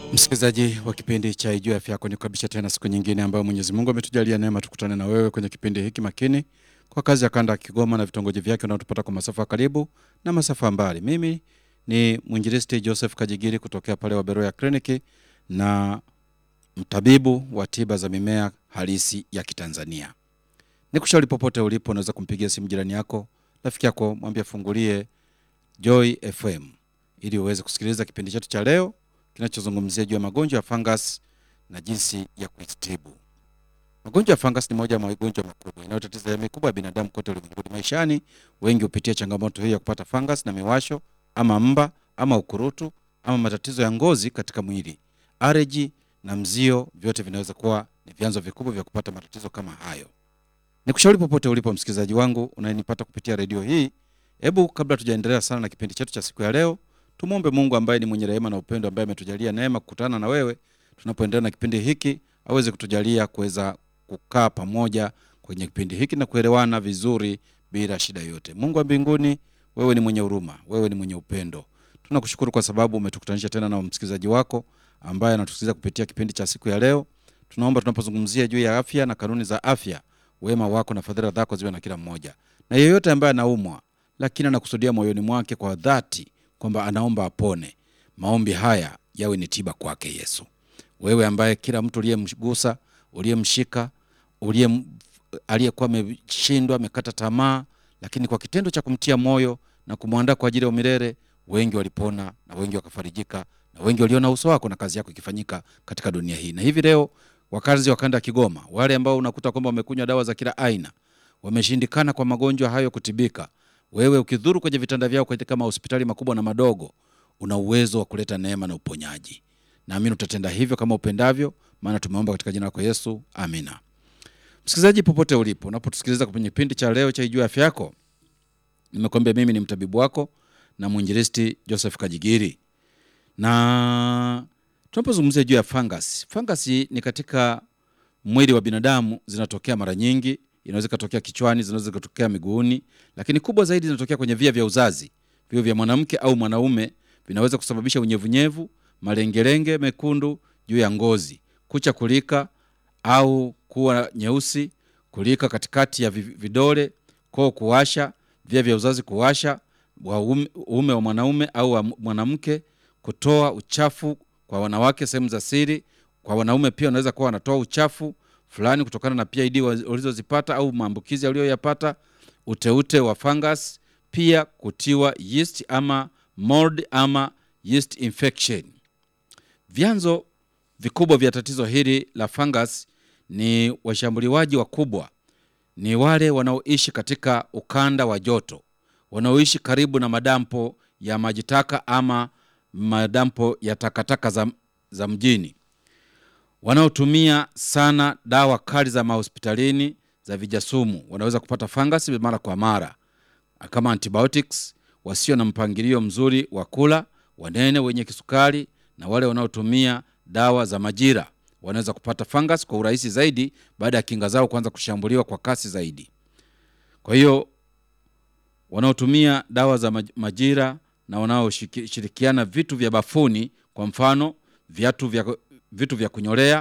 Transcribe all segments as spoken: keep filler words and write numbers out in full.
Msikilizaji wa kipindi cha Ijue Afya Yako, nikukaribisha tena siku nyingine ambayo Mwenyezi Mungu ametujalia neema tukutane na wewe kwenye kipindi hiki makini kwa kazi ya kanda ya Kigoma na vitongoji vyake unaotupata kwa masafa karibu na masafa mbali. Mimi ni mwinjilisti Joseph Kajigiri kutokea pale Waberoya Kliniki na mtabibu wa tiba za mimea halisi ya Kitanzania. Nikushauri popote ulipo unaweza kumpigia simu jirani yako, rafiki yako, mwambie fungulie Joy F M ili uweze kusikiliza kipindi chetu cha leo kinachozungumzia juu ya magonjwa ya fungus na jinsi ya kutibu. Magonjwa ya fungus ni moja ya magonjwa makubwa yanayotatiza jamii kubwa ya binadamu kote ulimwenguni. Maishani wengi hupitia changamoto hii ya kupata fungus na miwasho ama mba ama ukurutu ama matatizo ya ngozi katika mwili. Allergy na mzio vyote vinaweza kuwa ni vyanzo vikubwa vya kupata matatizo kama hayo. Nikushauri popote ulipo msikilizaji wangu unayenipata kupitia redio hii, hebu kabla tujaendelea sana na kipindi chetu cha siku ya leo, tumuombe Mungu ambaye ni mwenye rehema na upendo, ambaye ametujalia neema kukutana na wewe tunapoendelea na kipindi hiki, aweze kutujalia kuweza kukaa pamoja kwenye kipindi hiki na kuelewana vizuri bila shida yote. Mungu wa mbinguni, wewe ni mwenye huruma, wewe ni mwenye upendo. Tunakushukuru kwa sababu umetukutanisha tena na msikilizaji wako ambaye anatusikiliza kupitia kipindi cha siku ya leo. Tunaomba tunapozungumzia juu ya afya na kanuni za afya, wema wako na fadhila zako ziwe na kila mmoja. Na yeyote ambaye anaumwa lakini anakusudia moyoni mwake kwa dhati kwamba anaomba apone, maombi haya yawe ni tiba kwake Yesu. Wewe ambaye kila mtu uliyemgusa, uliyemshika, uliye aliyekuwa ameshindwa, amekata tamaa, lakini kwa kitendo cha kumtia moyo na kumwandaa kwa ajili ya milele, wengi walipona na wengi wakafarijika na wengi waliona uso wako na kazi yako ikifanyika katika dunia hii. Na hivi leo wakazi wa kanda ya Kigoma, wale ambao unakuta kwamba wamekunywa dawa za kila aina, wameshindikana kwa magonjwa hayo kutibika, wewe ukidhuru kwenye vitanda vyao katika hospitali makubwa na madogo, una uwezo wa kuleta neema na uponyaji. Naamini utatenda hivyo kama upendavyo, maana tumeomba katika jina lako Yesu. Amina. Msikilizaji popote ulipo, unapotusikiliza kwenye kipindi cha leo cha Ijue Afya Yako, nimekwambia mimi ni mtabibu wako na mwinjilisti Joseph Kajigiri. Na tunapozungumzia juu ya fungus, fungus ni katika mwili wa binadamu, zinatokea mara nyingi. Inaweza kutokea kichwani, zinaweza kutokea miguuni, lakini kubwa zaidi zinatokea kwenye via vya uzazi. Vio vya mwanamke au mwanaume vinaweza kusababisha unyevunyevu, malengelenge mekundu juu ya ngozi, kucha kulika au kuwa nyeusi, kulika katikati ya vidole, koo kuwasha, via vya uzazi kuwasha, uume wa mwanaume au wa mwanamke, kutoa uchafu kwa wanawake sehemu za siri. Kwa wanaume pia wanaweza kuwa wanatoa uchafu fulani kutokana na P I D walizozipata au maambukizi aliyoyapata, uteute wa fungus, pia kutiwa yeast ama mold ama yeast infection. Vyanzo vikubwa vya tatizo hili la fungus ni washambuliwaji wakubwa, ni wale wanaoishi katika ukanda wa joto, wanaoishi karibu na madampo ya majitaka ama madampo ya takataka za, za mjini, wanaotumia sana dawa kali za mahospitalini za vijasumu, wanaweza kupata fungus mara kwa mara kama antibiotics, wasio na mpangilio mzuri wa kula, wanene wenye kisukari, na wale wanaotumia dawa za majira wanaweza kupata fungus kwa urahisi zaidi baada ya kinga zao kuanza kushambuliwa kwa kasi zaidi. Kwa hiyo wanaotumia dawa za majira na wanaoshirikiana vitu vya bafuni, kwa mfano viatu vya vitu vya kunyolea,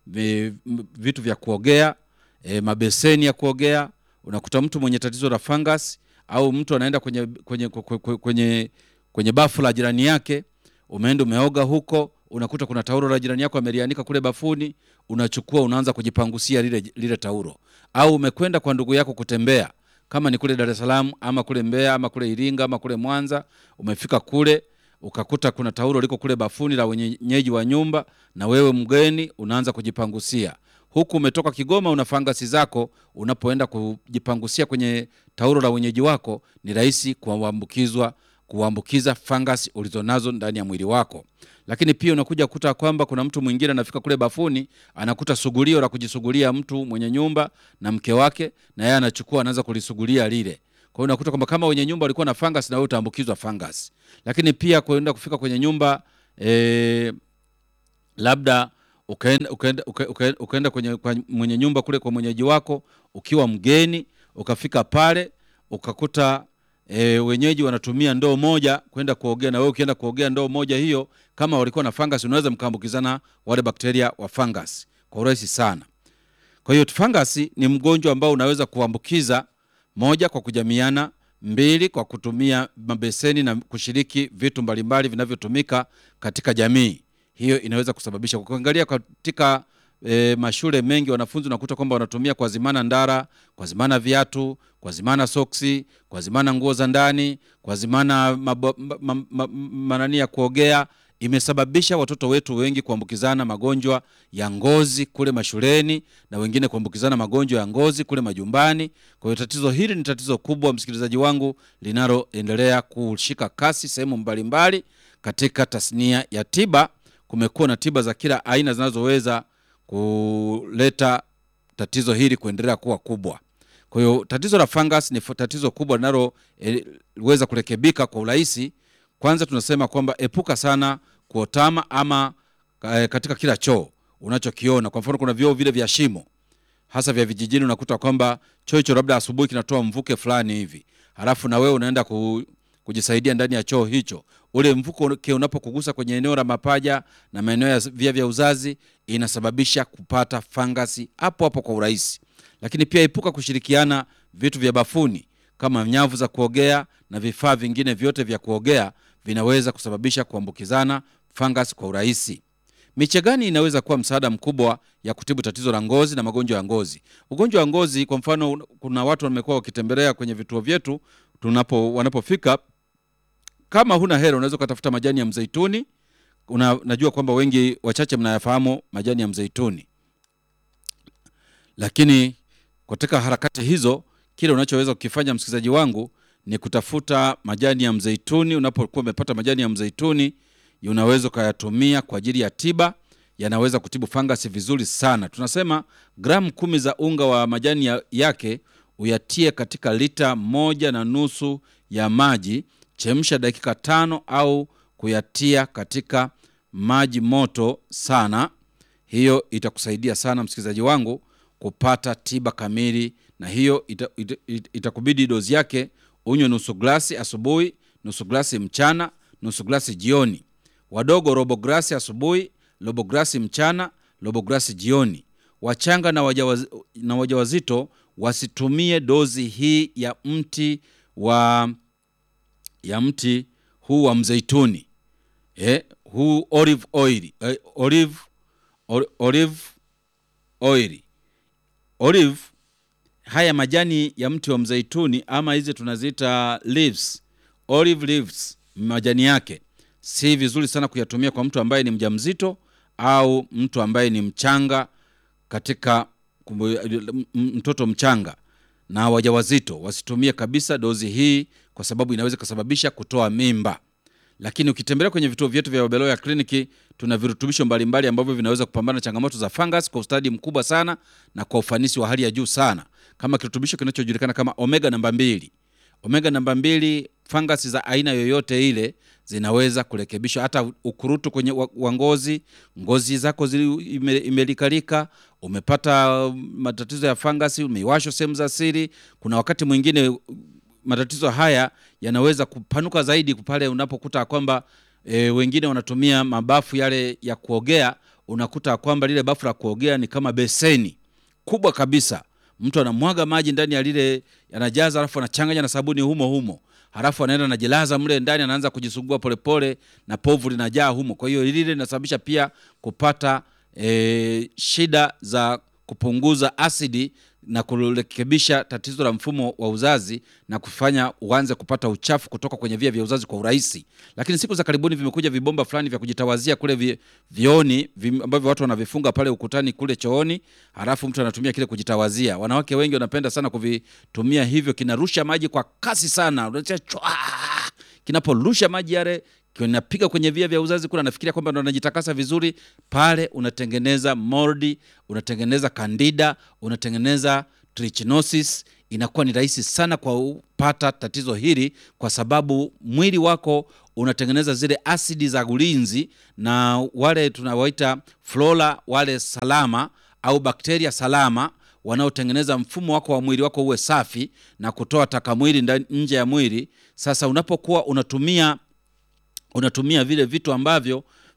vitu vya kuogea, e, mabeseni ya kuogea. Unakuta mtu mwenye tatizo la fungus au mtu anaenda kwenye kwenye kwenye kwenye, kwenye bafu la jirani yake, umeenda umeoga huko, unakuta kuna taulo la jirani yako amelianika kule bafuni, unachukua unaanza kujipangusia lile lile taulo. Au umekwenda kwa ndugu yako kutembea, kama ni kule Dar es Salaam ama kule Mbeya ama kule Iringa ama kule Mwanza, umefika kule ukakuta kuna taulo liko kule bafuni la wenyeji wa nyumba, na wewe mgeni unaanza kujipangusia. Huku umetoka Kigoma una fangasi zako, unapoenda kujipangusia kwenye taulo la wenyeji wako, ni rahisi kuambukizwa kuambukiza fungus ulizonazo ndani ya mwili wako. Lakini pia unakuja kukuta kwamba kuna mtu mwingine anafika kule bafuni, anakuta sugulio la kujisugulia mtu mwenye nyumba na mke wake, na yeye anachukua anaanza kulisugulia lile. Kwa hiyo unakuta kwamba kama wenye nyumba walikuwa na fungus, na wewe utaambukizwa fungus. Lakini pia kwenda kufika kwenye nyumba, e, labda ukaenda ukaenda ukaenda, ukaenda kwenye kwa mwenye nyumba kule kwa mwenyeji wako ukiwa mgeni, ukafika pale ukakuta e, wenyeji wanatumia ndoo moja kwenda kuogea, na wewe ukienda kuogea ndoo moja hiyo kama walikuwa na fungus, unaweza mkaambukizana wale bakteria wa fungus kwa urahisi sana. Kwa hiyo fungus ni mgonjwa ambao unaweza kuambukiza, moja, kwa kujamiana; mbili, kwa kutumia mabeseni na kushiriki vitu mbalimbali vinavyotumika katika jamii. Hiyo inaweza kusababisha. Kuangalia katika e, mashule mengi, wanafunzi unakuta kwamba wanatumia kwa zimana ndara, kwa zimana viatu, kwa zimana soksi, kwa zimana nguo za ndani, kwa zimana manani ya kuogea. Imesababisha watoto wetu wengi kuambukizana magonjwa ya ngozi kule mashuleni, na wengine kuambukizana magonjwa ya ngozi kule majumbani. Kwa hiyo tatizo hili ni tatizo kubwa, msikilizaji wangu, linaloendelea kushika kasi sehemu mbalimbali katika tasnia ya tiba. Kumekuwa na tiba za kila aina zinazoweza kuleta tatizo hili kuendelea kuwa kubwa. Kwa hiyo tatizo la fungus ni tatizo kubwa linaloweza kurekebika kwa urahisi. Kwanza tunasema kwamba epuka sana kuotama ama e, katika kila choo unachokiona. Kwa mfano kuna vyoo vile vya shimo, hasa vya vijijini, unakuta kwamba choo hicho labda asubuhi kinatoa mvuke fulani hivi, halafu na wewe unaenda ku, kujisaidia ndani ya choo hicho. Ule mvuke unapokugusa kwenye eneo la mapaja na maeneo ya via vya uzazi, inasababisha kupata fangasi hapo hapo kwa urahisi. Lakini pia epuka kushirikiana vitu vya bafuni kama nyavu za kuogea na vifaa vingine vyote vya kuogea, vinaweza kusababisha kuambukizana fungus kwa urahisi. Miche gani inaweza kuwa msaada mkubwa ya kutibu tatizo la ngozi na magonjwa ya ngozi? Ugonjwa wa ngozi, kwa mfano, kuna watu wamekuwa wakitembelea kwenye vituo vyetu tunapo wanapofika, kama huna hela unaweza kutafuta majani ya mzeituni. Una, najua kwamba wengi wachache mnayafahamu majani ya mzeituni. Lakini katika harakati hizo, kile unachoweza kukifanya, msikilizaji wangu, ni kutafuta majani ya mzeituni. Unapokuwa umepata majani ya mzeituni, unaweza kuyatumia kwa ajili ya tiba. Yanaweza kutibu fangasi vizuri sana. Tunasema gramu kumi za unga wa majani ya, yake uyatie katika lita moja na nusu ya maji. Chemsha dakika tano au kuyatia katika maji moto sana. Hiyo itakusaidia sana, msikilizaji wangu, kupata tiba kamili. Na hiyo itakubidi ita, ita, ita dozi yake unywe nusu glasi asubuhi, nusu glasi mchana, nusu glasi jioni. Wadogo robo glasi asubuhi, robo glasi mchana, robo glasi jioni. Wachanga na wajawaz, na wajawazito wasitumie dozi hii ya mti wa ya mti huu wa mzeituni. Eh, huu olive oil, eh, olive olive oil. Olive, haya majani ya mti wa mzeituni, ama hizi tunaziita leaves, olive leaves, majani yake si vizuri sana kuyatumia kwa mtu ambaye ni mjamzito au mtu ambaye ni mchanga, katika mtoto mchanga na wajawazito wasitumie kabisa dozi hii, kwa sababu inaweza kusababisha kutoa mimba. Lakini ukitembelea kwenye vituo vyetu vya Beloya Kliniki, tuna virutubisho mbalimbali ambavyo vinaweza kupambana na changamoto za fungus kwa ustadi mkubwa sana na kwa ufanisi wa hali ya juu sana, kama kirutubisho kinachojulikana kama omega namba mbili. Omega namba mbili, fungus za aina yoyote ile zinaweza kurekebishwa. Hata ukurutu kwenye wa ngozi, ngozi zako imelikalika, umepata matatizo ya fungus, umeiwashwa sehemu za siri, kuna wakati mwingine matatizo haya yanaweza kupanuka zaidi pale unapokuta kwamba e, wengine wanatumia mabafu yale ya kuogea. Unakuta kwamba lile bafu la kuogea ni kama beseni kubwa kabisa. Mtu anamwaga maji ndani ya lile, anajaza, alafu anachanganya na sabuni humo humo, halafu anaenda anajilaza mle ndani, anaanza kujisugua polepole na povu linajaa humo. Kwa hiyo lile linasababisha pia kupata e, shida za kupunguza asidi na kurekebisha tatizo la mfumo wa uzazi na kufanya uanze kupata uchafu kutoka kwenye via vya uzazi kwa urahisi. Lakini siku za karibuni vimekuja vibomba fulani vya kujitawazia kule vi, vioni vi, ambavyo watu wanavifunga pale ukutani kule chooni, halafu mtu anatumia kile kujitawazia. Wanawake wengi wanapenda sana kuvitumia hivyo. Kinarusha maji kwa kasi sana, unacha kinaporusha maji yale kinapiga kwenye via vya uzazi kule, anafikiria kwamba ndo anajitakasa vizuri. Pale unatengeneza moldi, unatengeneza candida, unatengeneza trichinosis. Inakuwa ni rahisi sana kwa kupata tatizo hili, kwa sababu mwili wako unatengeneza zile asidi za ulinzi, na wale tunawaita flora, wale salama au bakteria salama, wanaotengeneza mfumo wako wa mwili wako uwe safi na kutoa taka mwili ndani nje ya mwili. Sasa unapokuwa unatumia unatumia vile vitu ambavyo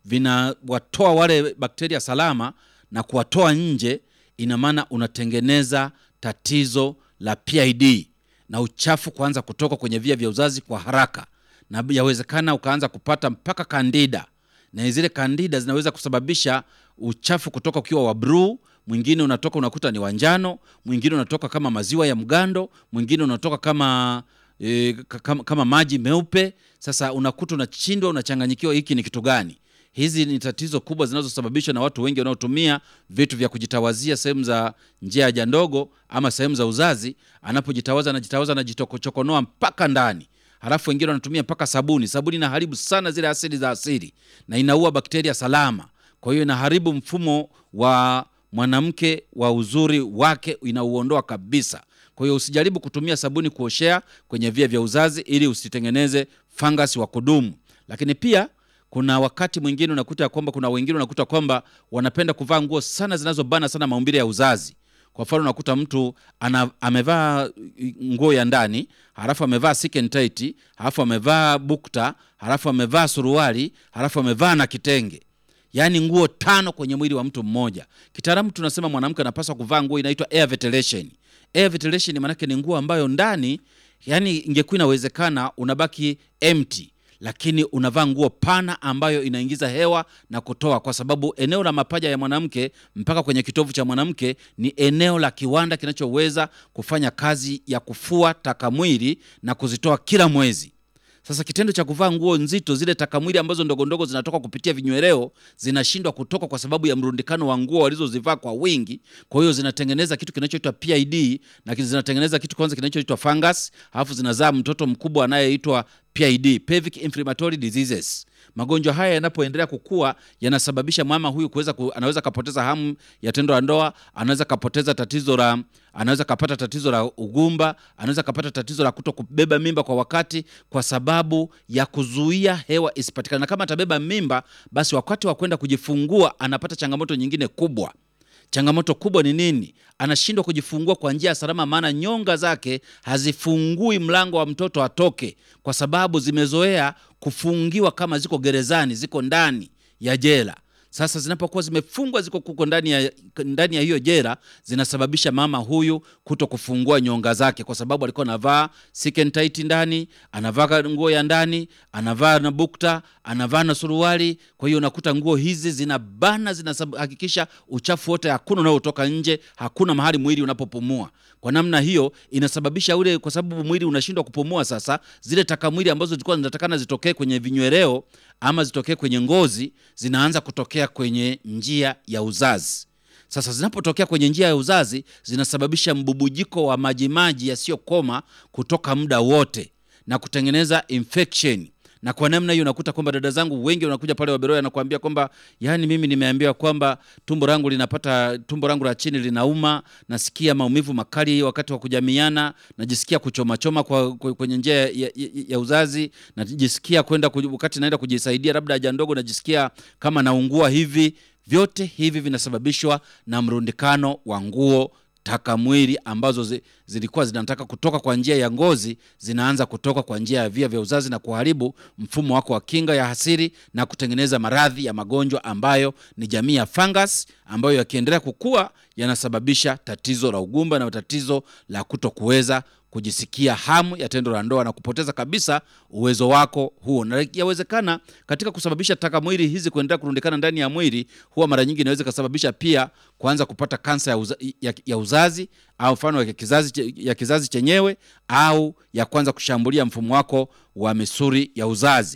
vinawatoa wale bakteria salama na kuwatoa nje, ina maana unatengeneza tatizo la P I D na uchafu kuanza kutoka kwenye via vya uzazi kwa haraka, na yawezekana ukaanza kupata mpaka kandida, na zile kandida zinaweza kusababisha uchafu kutoka ukiwa wa blue, mwingine unatoka unakuta ni wanjano, mwingine unatoka kama maziwa ya mgando, mwingine unatoka kama e, kama, kama maji meupe. Sasa unakuta unachindwa, unachanganyikiwa hiki ni kitu gani. Hizi ni tatizo kubwa zinazosababishwa na watu wengi wanaotumia vitu vya kujitawazia sehemu za njia ya haja ndogo ama sehemu za uzazi. Anapojitawaza anajitawaza anajitokochokonoa mpaka ndani. Halafu wengine wanatumia mpaka sabuni. Sabuni inaharibu sana zile asidi za asili na inaua bakteria salama. Kwa hiyo inaharibu mfumo wa mwanamke wa uzuri wake, inauondoa kabisa. Kwa hiyo usijaribu kutumia sabuni kuoshea kwenye via vya uzazi ili usitengeneze fungus wa kudumu. Lakini pia kuna wakati mwingine unakuta kwamba kuna wengine unakuta kwamba wanapenda kuvaa nguo sana zinazobana sana maumbile ya uzazi. Kwa mfano unakuta mtu ana, amevaa nguo ya ndani, halafu amevaa silk tight, halafu amevaa bukta, halafu amevaa suruali, halafu amevaa na kitenge. Yaani nguo tano kwenye mwili wa mtu mmoja. Kitaalamu tunasema mwanamke anapaswa kuvaa nguo inaitwa air ventilation. Air ventilation maana yake ni nguo ambayo ndani, yani ingekuwa inawezekana unabaki empty, lakini unavaa nguo pana ambayo inaingiza hewa na kutoa, kwa sababu eneo la mapaja ya mwanamke mpaka kwenye kitovu cha mwanamke ni eneo la kiwanda kinachoweza kufanya kazi ya kufua taka mwili na kuzitoa kila mwezi. Sasa kitendo cha kuvaa nguo nzito, zile taka mwili ambazo ndogo ndogo zinatoka kupitia vinyweleo zinashindwa kutoka kwa sababu ya mrundikano wa nguo walizozivaa kwa wingi. Kwa hiyo zinatengeneza kitu kinachoitwa P I D, na zinatengeneza kitu kwanza kinachoitwa fungus, alafu zinazaa mtoto mkubwa anayeitwa P I D, pelvic inflammatory diseases. Magonjwa haya yanapoendelea kukua yanasababisha mama huyu kuweza ku, anaweza kapoteza hamu ya tendo la ndoa, anaweza kapoteza tatizo la anaweza kapata tatizo la ugumba, anaweza kapata tatizo la kutokubeba mimba kwa wakati kwa sababu ya kuzuia hewa isipatikane. Na kama atabeba mimba, basi wakati wa kwenda kujifungua anapata changamoto nyingine kubwa. Changamoto kubwa ni nini? Anashindwa kujifungua kwa njia salama, maana nyonga zake hazifungui mlango wa mtoto atoke, kwa sababu zimezoea kufungiwa kama ziko gerezani, ziko ndani ya jela. Sasa zinapokuwa zimefungwa ziko kuko ndani ya ndani ya hiyo jela, zinasababisha mama huyu kuto kufungua nyonga zake, kwa sababu alikuwa anavaa silk tight ndani, anavaa nguo ya ndani, anavaa na bukta, anavaa na suruali. Kwa hiyo unakuta nguo hizi zinabana, zinahakikisha uchafu wote hakuna unaotoka nje, hakuna mahali mwili unapopumua. Kwa namna hiyo inasababisha ule, kwa sababu mwili unashindwa kupumua, sasa zile taka mwili ambazo zilikuwa zinatakana zitokee kwenye vinyweleo ama zitokee kwenye ngozi, zinaanza kutokea kwenye njia ya uzazi. Sasa zinapotokea kwenye njia ya uzazi, zinasababisha mbubujiko wa majimaji yasiyokoma kutoka muda wote na kutengeneza infection. Na kwa namna hiyo unakuta kwamba dada zangu wengi wanakuja pale Waberoya na kuambia kwamba yani mimi nimeambiwa kwamba tumbo langu linapata tumbo langu la chini linauma, nasikia maumivu makali wakati wa kujamiana, najisikia kuchoma choma kwa kwenye njia ya, ya, ya uzazi, najisikia kwenda wakati naenda kujisaidia labda haja ndogo najisikia kama naungua hivi. Vyote hivi vinasababishwa na mrundikano wa nguo taka mwili ambazo zi, zilikuwa zinataka kutoka kwa njia ya ngozi, zinaanza kutoka kwa njia ya via vya uzazi na kuharibu mfumo wako wa kinga ya asili na kutengeneza maradhi ya magonjwa ambayo ni jamii ya fungus, ambayo yakiendelea kukua yanasababisha tatizo la ugumba na tatizo la kutokuweza kujisikia hamu ya tendo la ndoa na kupoteza kabisa uwezo wako huo. Na yawezekana katika kusababisha taka mwili hizi kuendelea kurundikana ndani ya mwili, huwa mara nyingi inaweza kusababisha pia kuanza kupata kansa ya, uza, ya, ya uzazi au mfano ya kizazi ya kizazi chenyewe, au ya kwanza kushambulia mfumo wako wa misuli ya uzazi.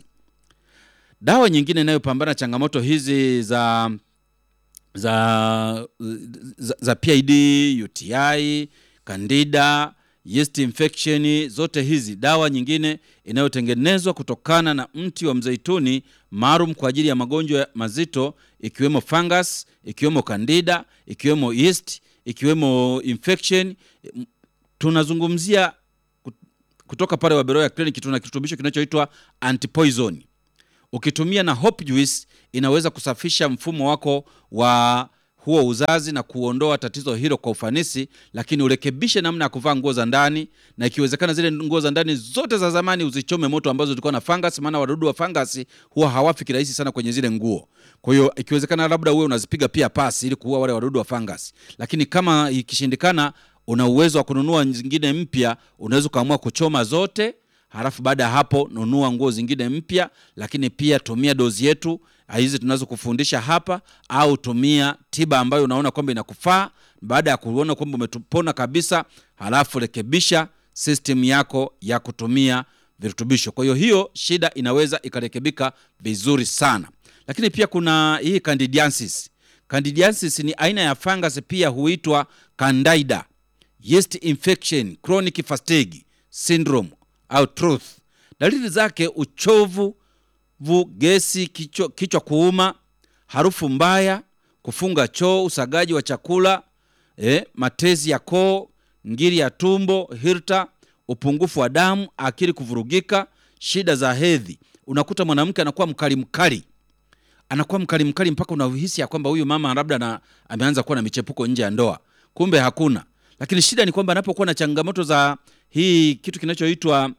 Dawa nyingine inayopambana changamoto hizi za za za, za P I D, U T I, Candida, yeast infection, zote hizi dawa nyingine inayotengenezwa kutokana na mti wa mzeituni maalum kwa ajili ya magonjwa mazito, ikiwemo fungus, ikiwemo Candida, ikiwemo yeast, ikiwemo infection. Tunazungumzia kutoka pale Waberoya Clinic, tuna kirutubisho kinachoitwa antipoison. Ukitumia na hope juice inaweza kusafisha mfumo wako wa huo uzazi na kuondoa tatizo hilo kwa ufanisi, lakini urekebishe namna ya kuvaa nguo za ndani, na ikiwezekana zile nguo za ndani zote za zamani uzichome moto ambazo zilikuwa na fungus, maana wadudu wa fungus huwa hawafi kirahisi sana kwenye zile nguo. Kwa hiyo ikiwezekana labda uwe unazipiga pia pasi ili kuua wale wadudu wa fungus. Lakini kama ikishindikana, una uwezo wa kununua zingine mpya, unaweza kaamua kuchoma zote. Halafu baada ya hapo nunua nguo zingine mpya, lakini pia tumia dozi yetu hizi tunazo kufundisha hapa, au tumia tiba ambayo unaona kwamba inakufaa. Baada ya kuona kwamba umetupona kabisa, halafu rekebisha system yako ya kutumia virutubisho. Kwa hiyo hiyo shida inaweza ikarekebika vizuri sana. Lakini pia kuna hii candidiasis. Candidiasis ni aina ya fungus, pia huitwa Candida yeast infection, chronic fatigue syndrome au truth. Dalili zake uchovu, vu, gesi, kichwa, kichwa kuuma, harufu mbaya, kufunga choo, usagaji wa chakula, eh, matezi ya koo, ngiri ya tumbo, hirta, upungufu wa damu, akili kuvurugika, shida za hedhi. Unakuta mwanamke anakuwa mkali mkali. Anakuwa mkali mkali mpaka unahisi ya kwamba huyu mama labda na ameanza kuwa na michepuko nje ya ndoa. Kumbe hakuna. Lakini shida ni kwamba anapokuwa na changamoto za hii kitu kinachoitwa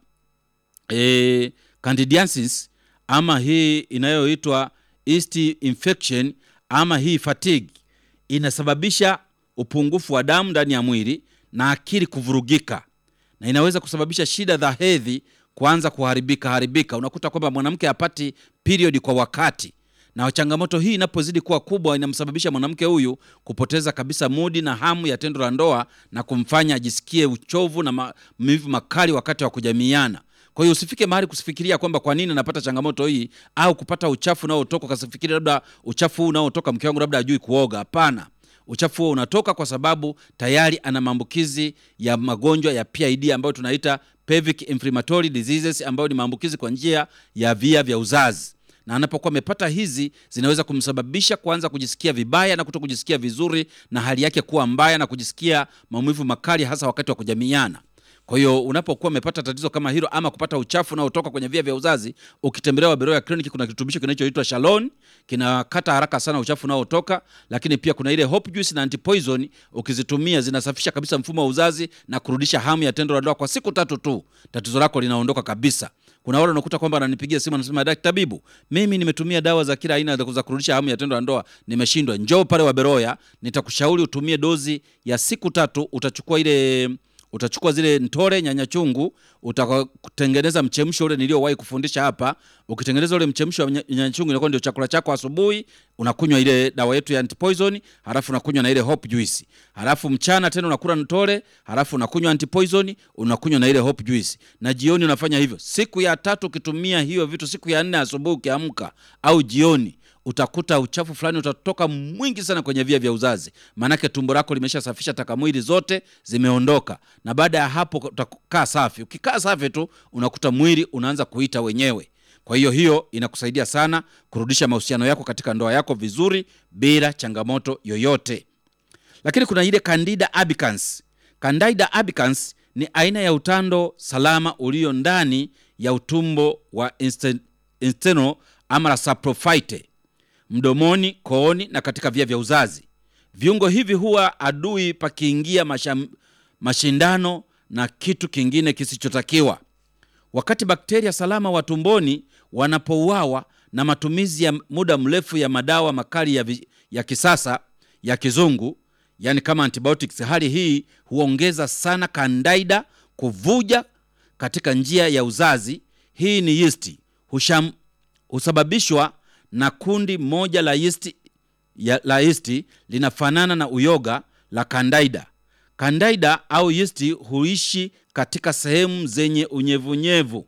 eh, candidiasis, ama hii inayoitwa yeast infection, ama hii fatigue, inasababisha upungufu wa damu ndani ya mwili na akili kuvurugika, na inaweza kusababisha shida za hedhi kuanza kuharibika haribika. Unakuta kwamba mwanamke hapati period kwa wakati, na changamoto hii inapozidi kuwa kubwa inamsababisha mwanamke huyu kupoteza kabisa mudi na hamu ya tendo la ndoa, na kumfanya ajisikie uchovu na maumivu makali wakati wa kujamiiana. Kwa hiyo usifike mahali kusifikiria kwamba kwa nini napata changamoto hii, au kupata uchafu unaotoka ukasifikiri labda uchafu huu unaotoka mke wangu labda hajui kuoga. Hapana. Uchafu huo unatoka kwa sababu tayari ana maambukizi ya magonjwa ya P I D ambayo tunaita pelvic inflammatory diseases, ambayo ni maambukizi kwa njia ya via vya uzazi. Na anapokuwa amepata hizi, zinaweza kumsababisha kuanza kujisikia vibaya na kuto kujisikia vizuri, na hali yake kuwa mbaya na kujisikia maumivu makali hasa wakati wa kujamiiana. Kwa hiyo unapokuwa umepata tatizo kama hilo, ama kupata uchafu na utoka kwenye via vya uzazi, ukitembelea Waberoya Clinic kuna kirutubisho kinachoitwa Shalon, kinakata haraka sana uchafu na utoka. Lakini pia kuna ile Hope Juice na Antipoison, ukizitumia zinasafisha kabisa mfumo wa uzazi na kurudisha hamu ya tendo la ndoa kwa siku tatu tu. Tatizo lako linaondoka kabisa. Kuna wale unakuta kwamba ananipigia simu anasema, daktari tabibu, mimi nimetumia dawa za kila aina za kurudisha hamu ya tendo la ndoa, nimeshindwa. Njoo pale Waberoya, nitakushauri utumie dozi ya siku tatu. Utachukua ile Utachukua zile ntore, nyanya chungu, utatengeneza mchemsho ule niliowahi kufundisha hapa. Ukitengeneza ule mchemsho wa nyanya chungu, inakuwa ndio chakula chako asubuhi. Unakunywa ile dawa yetu ya Antipoison, halafu unakunywa na ile Hope Juice. Halafu mchana tena unakula ntore, halafu unakunywa Antipoison, unakunywa na ile Hope Juice. Na jioni unafanya hivyo. Siku ya tatu ukitumia hiyo vitu, siku ya nne asubuhi ukiamka au jioni, utakuta uchafu fulani utatoka mwingi sana kwenye via vya uzazi. Manake tumbo lako limeshasafisha taka mwili zote, zimeondoka. Na baada ya hapo utakaa safi. Ukikaa safi tu, unakuta mwili unaanza kuita wenyewe. Kwa hiyo hiyo inakusaidia sana kurudisha mahusiano yako katika ndoa yako vizuri bila changamoto yoyote. Lakini kuna ile Candida albicans. Candida albicans ni aina ya utando salama ulio ndani ya utumbo wa intestinal ama saprophyte, mdomoni, kooni na katika via vya uzazi. Viungo hivi huwa adui pakiingia masham, mashindano na kitu kingine kisichotakiwa. Wakati bakteria salama wa tumboni wanapouawa na matumizi ya muda mrefu ya madawa makali ya, vi, ya kisasa ya kizungu, yani kama antibiotics, hali hii huongeza sana Candida kuvuja katika njia ya uzazi. Hii ni yeast husham, husababishwa na kundi moja la yeast ya, la yeast linafanana na uyoga la Candida. Candida au yeast huishi katika sehemu zenye unyevunyevu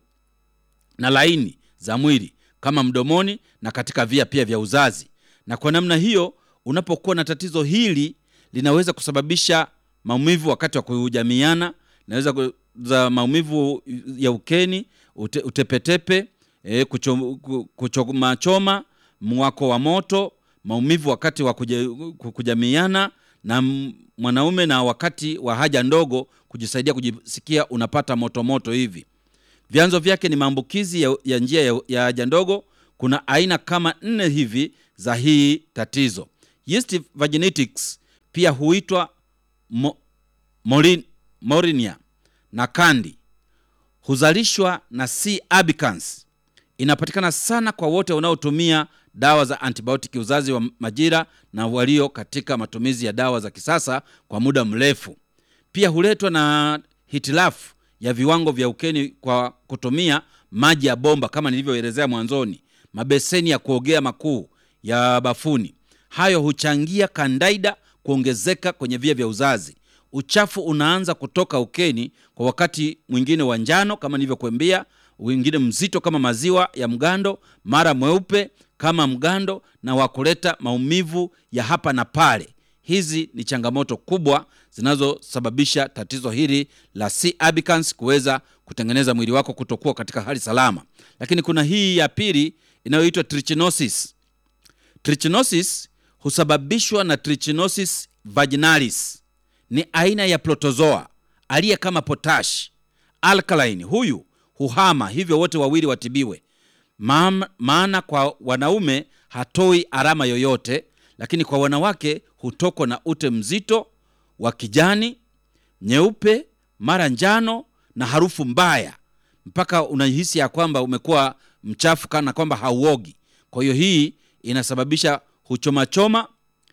na laini za mwili kama mdomoni na katika via pia vya uzazi. Na kwa namna hiyo, unapokuwa na tatizo hili, linaweza kusababisha maumivu wakati wa kujamiiana, inaweza za maumivu ya ukeni, ute, utepetepe, e, kuchoma choma, mwako wa moto, maumivu wakati wa kujamiiana na mwanaume, na wakati wa haja ndogo kujisaidia kujisikia unapata moto moto hivi. Vyanzo vyake ni maambukizi ya, ya njia ya, ya haja ndogo. Kuna aina kama nne hivi za hii tatizo. Yeast vaginitis pia huitwa mo, morin, morinia na kandi. Huzalishwa na C. albicans. Inapatikana sana kwa wote wanaotumia dawa za antibiotic uzazi wa majira na walio katika matumizi ya dawa za kisasa kwa muda mrefu. Pia huletwa na hitilafu ya viwango vya ukeni kwa kutumia maji ya bomba kama nilivyoelezea mwanzoni, mabeseni ya kuogea makuu ya bafuni. Hayo huchangia kandaida kuongezeka kwenye via vya uzazi. Uchafu unaanza kutoka ukeni kwa wakati mwingine wa njano kama nilivyokuambia, wengine mzito kama maziwa ya mgando, mara mweupe kama mgando, na wakuleta maumivu ya hapa na pale. Hizi ni changamoto kubwa zinazosababisha tatizo hili la C. albicans kuweza kutengeneza mwili wako kutokuwa katika hali salama. Lakini kuna hii ya pili inayoitwa trichinosis. Trichinosis husababishwa na Trichinosis vaginalis. Ni aina ya protozoa aliye kama potash alkaline. Huyu huhama, hivyo wote wawili watibiwe. Maana kwa wanaume hatoi alama yoyote, lakini kwa wanawake hutokwa na ute mzito wa kijani, nyeupe, mara njano na harufu mbaya, mpaka unahisi ya kwamba umekuwa mchafu kana kwamba hauogi. Kwa hiyo hii inasababisha huchomachoma,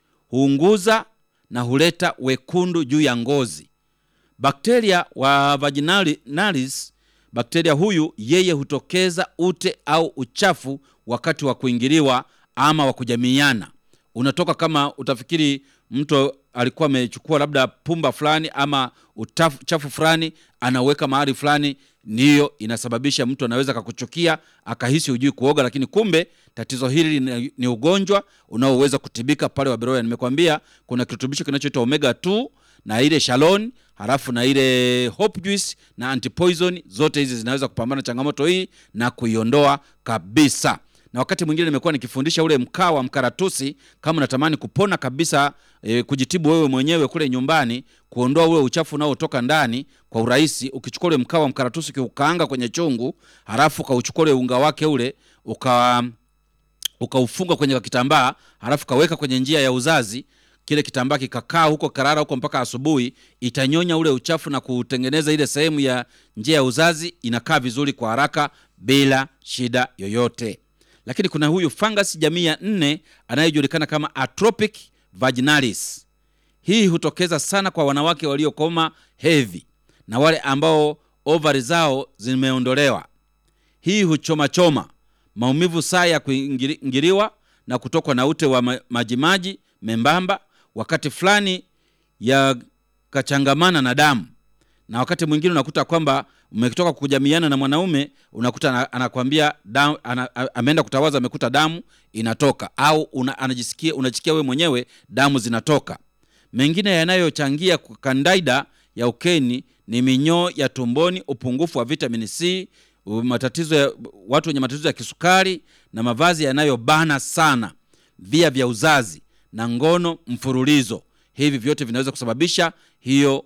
huunguza na huleta wekundu juu ya ngozi. Bakteria wa vaginalis, bakteria huyu yeye hutokeza ute au uchafu wakati wa kuingiliwa ama wa kujamiiana. Unatoka kama utafikiri mtu alikuwa amechukua labda pumba fulani ama uchafu fulani anaweka mahali fulani. Ndiyo inasababisha mtu anaweza kukuchukia akahisi hujui kuoga, lakini kumbe tatizo hili ni, ni ugonjwa unaoweza kutibika pale Waberoya. Nimekwambia kuna kirutubisho kinachoitwa omega two na ile Shalon, halafu na ile Hope Juice na antipoison. Zote hizi zinaweza kupambana changamoto hii na kuiondoa kabisa. Na wakati mwingine nimekuwa nikifundisha ule mkaa wa mkaratusi. Kama unatamani kupona kabisa, e, kujitibu wewe mwenyewe kule nyumbani, kuondoa ule uchafu unaotoka ndani kwa urahisi, ukichukua ule mkaa wa mkaratusi ukaanga kwenye chungu, halafu ukauchukua ule unga wake ule uka ukaufunga kwenye kitambaa, halafu kaweka kwenye njia ya uzazi, kile kitambaa kikakaa huko karara huko mpaka asubuhi, itanyonya ule uchafu na kutengeneza ile sehemu ya njia ya uzazi, inakaa vizuri kwa haraka bila shida yoyote. Lakini kuna huyu fungus jamii ya nne anayejulikana kama Atrophic vaginalis. Hii hutokeza sana kwa wanawake waliokoma hedhi na wale ambao ovari zao zimeondolewa. Hii huchoma choma, maumivu saa ya kuingiliwa na kutokwa na ute wa majimaji membamba, wakati fulani ya kachangamana na damu. Na wakati mwingine unakuta kwamba umetoka kujamiana na mwanaume, unakuta anakuambia damu, ameenda kutawaza amekuta damu inatoka, au una, anajisikia unajisikia wewe mwenyewe damu zinatoka. Mengine yanayochangia kandaida ya ukeni ni minyoo ya tumboni, upungufu wa vitamin C, matatizo ya watu wenye matatizo ya kisukari, na mavazi yanayobana sana, via vya uzazi na ngono mfululizo. Hivi vyote vinaweza kusababisha hiyo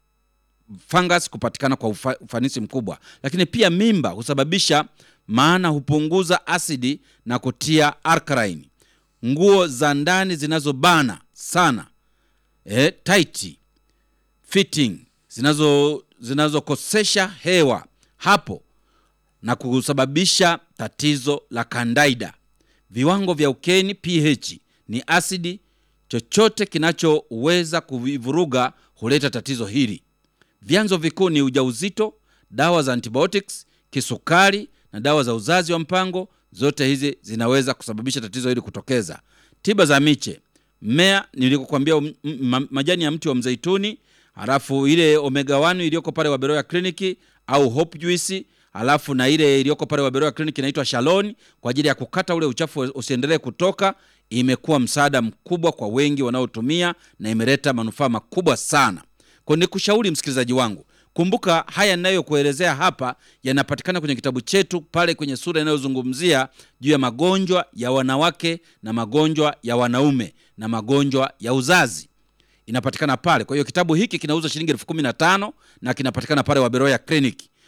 fungus kupatikana kwa ufa, ufanisi mkubwa. Lakini pia mimba husababisha, maana hupunguza asidi na kutia alkaline. Nguo za ndani zinazobana sana, eh, tight fitting, zinazo zinazokosesha hewa hapo na kusababisha tatizo la kandaida. Viwango vya ukeni pH ni asidi, chochote kinachoweza kuvivuruga huleta tatizo hili. Vyanzo vikuu ni ujauzito, dawa za antibiotics, kisukari na dawa za uzazi wa mpango. Zote hizi zinaweza kusababisha tatizo hili kutokeza. Tiba za miche, mmea nilikokuambia majani ya mti wa mzeituni, halafu ile omega one iliyoko pale Waberoya Clinic au Hope Juice, halafu na ile iliyoko pale Waberoya Clinic inaitwa Shalon kwa ajili ya kukata ule uchafu usiendelee kutoka. Imekuwa msaada mkubwa kwa wengi wanaotumia na imeleta manufaa makubwa sana. Kwa nikushauri msikilizaji wangu, kumbuka haya ninayokuelezea hapa yanapatikana kwenye kitabu chetu pale kwenye sura inayozungumzia juu ya magonjwa ya wanawake na magonjwa ya wanaume na magonjwa ya uzazi. Inapatikana pale. Kwa hiyo kitabu hiki kinauza shilingi elfu kumi na tano na kinapatikana pale Waberoya Clinic.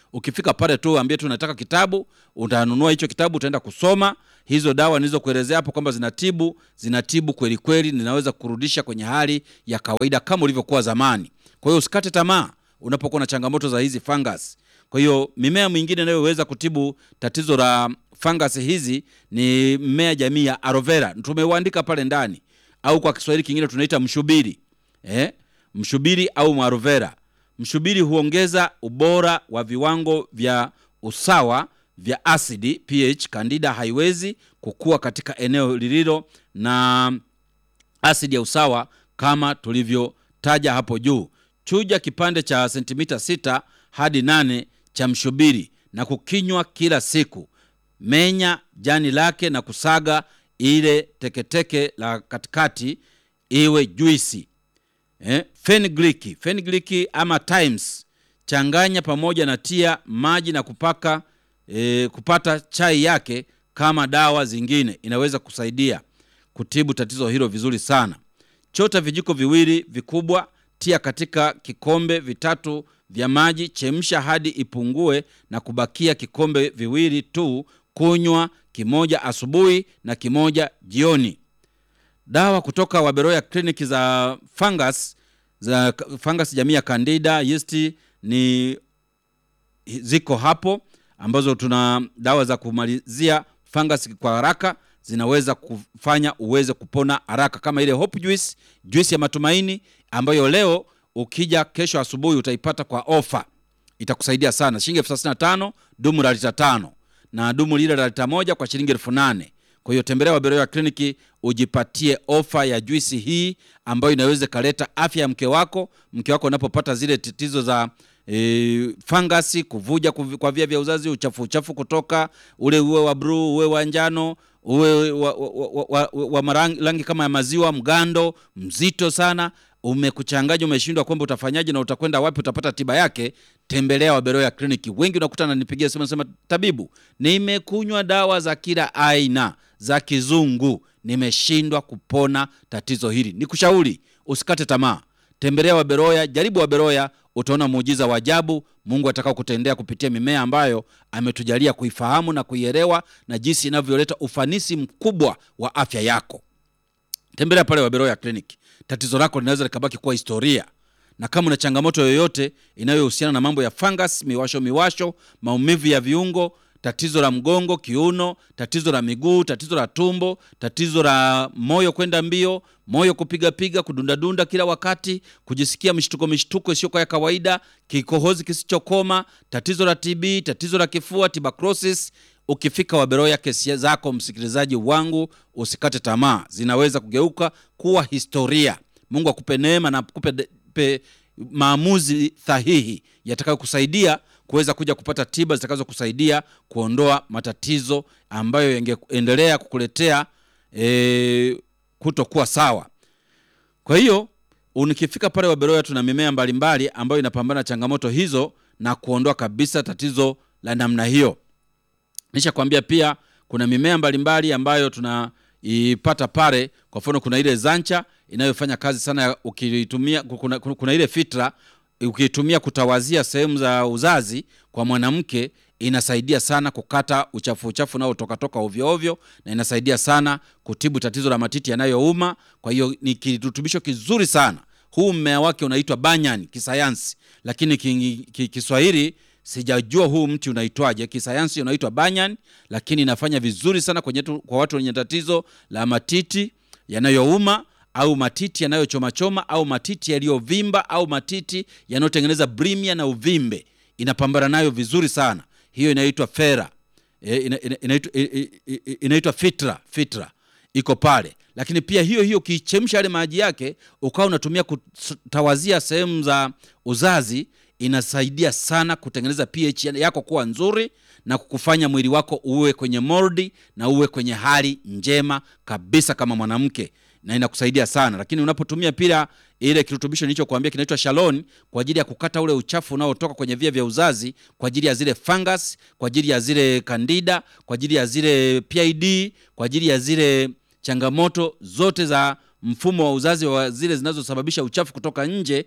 Ukifika pale tu ambie tunataka kitabu, utanunua hicho kitabu, utaenda kusoma. Hizo dawa nilizokuelezea hapo kwamba zinatibu, zinatibu kweli kweli, ninaweza kurudisha kwenye hali ya kawaida kama ulivyokuwa zamani. Kwa hiyo usikate tamaa unapokuwa na changamoto za hizi fungus. Kwa hiyo mimea mingine inayoweza kutibu tatizo la fungus hizi ni mmea jamii ya aloe vera. Tumeuandika pale ndani, au kwa Kiswahili kingine tunaita mshubiri. Eh? Mshubiri au aloe vera. Mshubiri huongeza ubora wa viwango vya usawa vya asidi pH. Candida haiwezi kukua katika eneo lililo na asidi ya usawa kama tulivyotaja hapo juu. Chuja kipande cha sentimita sita hadi nane cha mshubiri na kukinywa kila siku. Menya jani lake na kusaga ile teketeke la katikati iwe juisi. Eh, fenugreek, fenugreek ama Thymes, changanya pamoja na tia maji na kupaka eh, kupata chai yake kama dawa zingine. Inaweza kusaidia kutibu tatizo hilo vizuri sana. Chota vijiko viwili vikubwa, tia katika kikombe vitatu vya maji, chemsha hadi ipungue na kubakia kikombe viwili tu. Kunywa kimoja asubuhi na kimoja jioni. Dawa kutoka Waberoya kliniki za fungus za fungus jamii ya Candida yeast ni ziko hapo, ambazo tuna dawa za kumalizia fungus kwa haraka, zinaweza kufanya uweze kupona haraka, kama ile Hope Juice, juice ya matumaini, ambayo leo ukija kesho asubuhi utaipata kwa ofa. Itakusaidia sana. Shilingi elfu thelathini na tano dumu la lita tano, na dumu lile la lita moja kwa shilingi elfu nane. Kwa hiyo tembelea Waberoya kliniki ujipatie ofa ya juisi hii ambayo inaweza kaleta afya ya mke wako. Mke wako unapopata zile tatizo za e, fangasi, kuvuja kwa via vya uzazi, uchafu uchafu kutoka ule, uwe wa blue, uwe wa njano, uwe wa, wa, wa, wa, wa, wa marangi kama ya maziwa, mgando mzito sana, umekuchanganya, umeshindwa kwamba utafanyaje na utakwenda wapi utapata tiba yake, tembelea Waberoya kliniki. Wengi unakuta ananipigia simu nasema, tabibu, nimekunywa dawa za kila aina za kizungu, nimeshindwa kupona tatizo hili. Nikushauri usikate tamaa. Tembelea Waberoya, jaribu Waberoya, utaona muujiza wa ajabu Mungu atakao kutendea kupitia mimea ambayo ametujalia kuifahamu na kuielewa, na jinsi inavyoleta ufanisi mkubwa wa afya yako. Tembelea pale Waberoya kliniki. Tatizo lako linaweza likabaki kuwa historia. Na kama una changamoto yoyote inayohusiana na mambo ya fungus, miwasho miwasho, maumivu ya viungo, tatizo la mgongo, kiuno, tatizo la miguu, tatizo la tumbo, tatizo la moyo kwenda mbio, moyo kupiga piga, kudunda dunda kila wakati, kujisikia mshtuko mshtuko sio kwa kawaida, kikohozi kisichokoma, tatizo la T B, tatizo la kifua, tuberculosis, ukifika Waberoya, kesi zako, msikilizaji wangu, usikate tamaa. Zinaweza kugeuka kuwa historia. Mungu akupe neema na akupe pe maamuzi sahihi yatakayokusaidia kuweza kuja kupata tiba zitakazokusaidia kuondoa matatizo ambayo yangeendelea kukuletea e, kutokuwa sawa. Kwa hiyo unikifika pale Waberoya, tuna mimea mbalimbali ambayo inapambana changamoto hizo na kuondoa kabisa tatizo la namna hiyo. Nisha kwambia pia kuna mimea mbalimbali ambayo tunaipata pale. Kwa mfano kuna ile zancha inayofanya kazi sana ukitumia, kuna, kuna ile fitra ukitumia kutawazia sehemu za uzazi kwa mwanamke, inasaidia sana kukata uchafu uchafu nao toka toka ovyo ovyo, na inasaidia sana kutibu tatizo la matiti yanayouma. Kwa hiyo ni kirutubisho kizuri sana. Huu mmea wake unaitwa banyan kisayansi, lakini Kiswahili sijajua huu mti unaitwaje. Kisayansi unaitwa banyan, lakini inafanya vizuri sana kwenye tu, kwa watu wenye tatizo la matiti yanayouma, au matiti yanayochoma choma, au matiti yaliyovimba, au matiti yanayotengeneza brimia na uvimbe. Inapambana nayo vizuri sana. Hiyo inaitwa fera. E, ina, ina, inaitwa inaitwa fitra, fitra. Iko pale. Lakini pia hiyo hiyo kichemsha yale maji yake ukao unatumia kutawazia sehemu za uzazi, inasaidia sana kutengeneza pH yako kuwa nzuri na kukufanya mwili wako uwe kwenye moldi na uwe kwenye hali njema kabisa kama mwanamke, na inakusaidia sana. Lakini unapotumia pia ile kirutubisho nilichokuambia kinaitwa Shalon kwa ajili ya kukata ule uchafu unaotoka kwenye via vya uzazi, kwa ajili ya zile fungus, kwa ajili ya zile Candida, kwa ajili ya zile P I D, kwa ajili ya zile changamoto zote za mfumo wa uzazi wa zile zinazosababisha uchafu kutoka nje,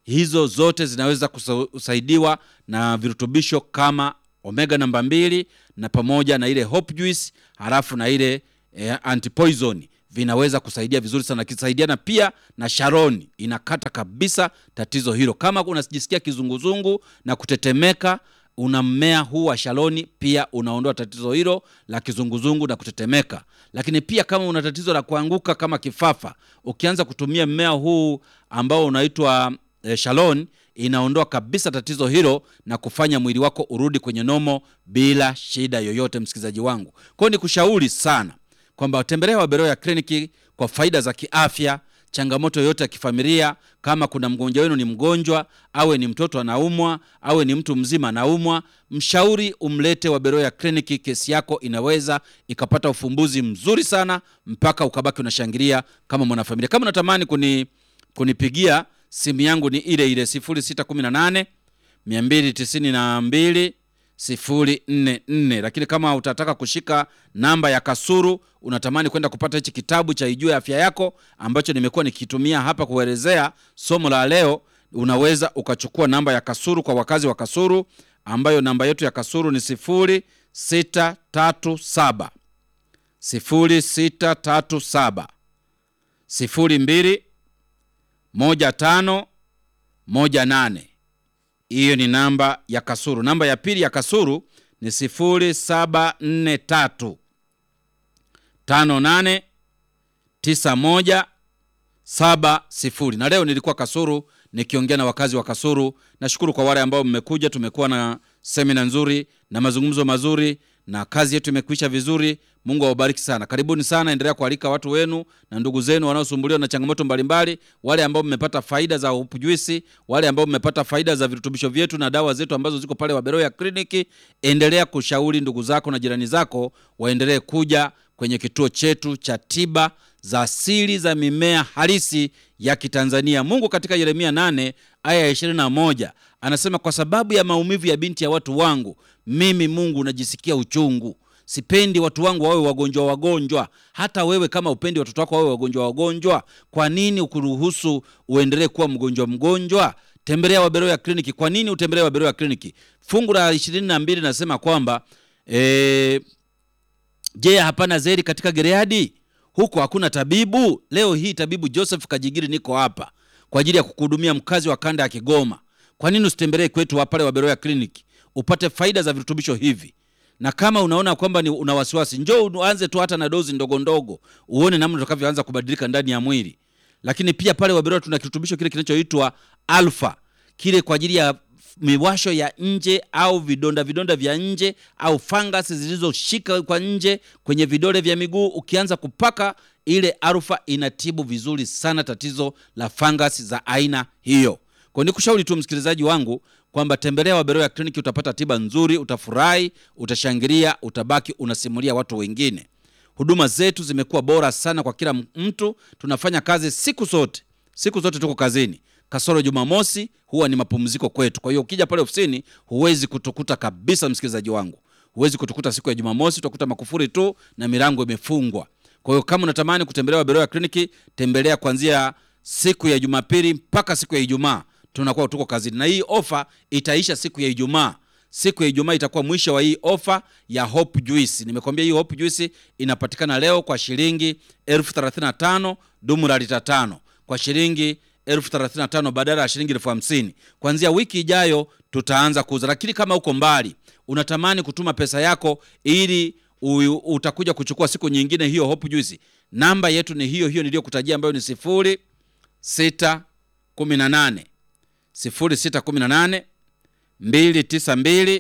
hizo zote zinaweza kusaidiwa na virutubisho kama omega namba mbili na pamoja na ile hope juice, halafu na ile eh, antipoison vinaweza kusaidia vizuri sana. Kisaidiana pia na Shaloni, inakata kabisa tatizo hilo. Kama unajisikia kizunguzungu na kutetemeka, una mmea huu wa Shaloni pia unaondoa tatizo hilo la kizunguzungu na kutetemeka. Lakini pia kama una tatizo la kuanguka kama kifafa, ukianza kutumia mmea huu ambao unaitwa eh, Shaloni, inaondoa kabisa tatizo hilo na kufanya mwili wako urudi kwenye nomo bila shida yoyote, msikilizaji wangu. Kwa hiyo nikushauri sana kwamba tembelea Waberoya Kliniki kwa faida za kiafya, changamoto yoyote ya kifamilia. Kama kuna mgonjwa wenu ni mgonjwa, awe ni mtoto anaumwa, awe ni mtu mzima anaumwa, mshauri umlete Waberoya Kliniki. Kesi yako inaweza ikapata ufumbuzi mzuri sana mpaka ukabaki unashangilia kama mwanafamilia. Kama unatamani kuni kunipigia, simu yangu ni ile ile sifuri sita kumi na nane mia mbili tisini na mbili sifuri nne nne. Lakini kama utataka kushika namba ya Kasulu, unatamani kwenda kupata hichi kitabu cha Ijue Afya Yako ambacho nimekuwa nikitumia hapa kuelezea somo la leo, unaweza ukachukua namba ya Kasulu kwa wakazi wa Kasulu, ambayo namba yetu ya Kasulu ni sifuri sita tatu saba sifuri sita tatu saba sifuri mbili moja tano moja nane. Hiyo ni namba ya Kasulu. Namba ya pili ya Kasulu ni sifuri saba nne tatu tano nane tisa moja saba sifuri. Na leo nilikuwa Kasulu nikiongea na wakazi wa Kasulu. Nashukuru kwa wale ambao mmekuja, tumekuwa na semina nzuri na mazungumzo mazuri na kazi yetu imekwisha vizuri. Mungu awabariki sana. Karibuni sana, endelea kualika watu wenu na ndugu zenu wanaosumbuliwa na changamoto mbalimbali. Wale ambao mmepata faida za hope juice, wale ambao mmepata faida za virutubisho vyetu na dawa zetu ambazo ziko pale Waberoya Kliniki, endelea kushauri ndugu zako na jirani zako waendelee kuja kwenye kituo chetu cha tiba za asili za mimea halisi ya Kitanzania. Mungu katika Yeremia nane aya ya ishirini na moja anasema, kwa sababu ya maumivu ya binti ya watu wangu, mimi Mungu najisikia uchungu. Sipendi watu wangu wawe wagonjwa wagonjwa. Hata wewe kama upendi watoto wako wawe wagonjwa wagonjwa, kwa nini ukuruhusu uendelee kuwa mgonjwa mgonjwa? Tembelea Waberoya Kliniki. Kwa nini utembelee Waberoya Kliniki? Fungu la ishirini na mbili nasema kwamba eh je, hapana zeri katika Gileadi? Huko hakuna tabibu? Leo hii tabibu Joseph Kajigiri niko hapa kwa ajili ya kukuhudumia mkazi wa kanda ya Kigoma. Kwa nini usitembelee kwetu hapa pale Waberoya Kliniki upate faida za virutubisho hivi? Na kama unaona kwamba ni una wasiwasi, njoo uanze tu hata na dozi ndogo ndogo, uone namna utakavyoanza kubadilika ndani ya mwili. Lakini pia pale Waberoya tuna kirutubisho kile kinachoitwa Alpha, kile kwa ajili ya miwasho ya nje au vidonda vidonda vya nje au fungus zilizoshika kwa nje kwenye vidole vya miguu. Ukianza kupaka ile Alpha inatibu vizuri sana tatizo la fungus za aina hiyo. Kwa nikushauri tu msikilizaji wangu kwamba tembelea Waberoya Kliniki, utapata tiba nzuri, utafurahi, utashangilia, utabaki unasimulia watu wengine. Huduma zetu zimekuwa bora sana kwa kila mtu. Tunafanya kazi siku zote. Siku zote tuko kazini. Kasoro Jumamosi huwa ni mapumziko kwetu. Kwa hiyo ukija pale ofisini huwezi kutukuta kabisa, msikilizaji wangu. Huwezi kutukuta siku ya Jumamosi, utakuta makufuri tu na milango imefungwa. Kwa hiyo kama unatamani kutembelea Waberoya Kliniki, tembelea kuanzia siku ya Jumapili mpaka siku ya Ijumaa. Tunakuwa tuko kazini. Na hii ofa itaisha siku ya Ijumaa. Siku ya Ijumaa itakuwa mwisho wa hii ofa ya Hope Juice. Nimekwambia hii Hope Juice inapatikana leo kwa shilingi elfu thelathini na tano, dumu la lita tano. Kwa shilingi elfu thelathini na tano badala ya shilingi elfu hamsini. Kuanzia wiki ijayo tutaanza kuuza. Lakini kama uko mbali, unatamani kutuma pesa yako ili u, utakuja kuchukua siku nyingine hiyo Hope Juice, namba yetu ni hiyo hiyo niliyokutajia ambayo ni sifuri sita kumi na nane sifuri sita kumi na nane mbili tisa mbili